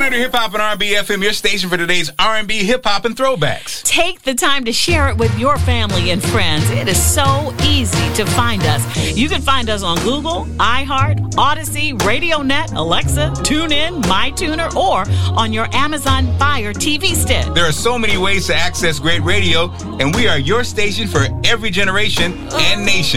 100 Hip Hop and R&B FM, your station for today's R&B, hip hop, and throwbacks. Take the time to share it with your family and friends. It is so easy to find us. You can find us on Google, iHeart, Odyssey, RadioNet, Alexa, TuneIn, MyTuner, or on your Amazon Fire TV stick. There are so many ways to access great radio, and we are your station for every generation and nation.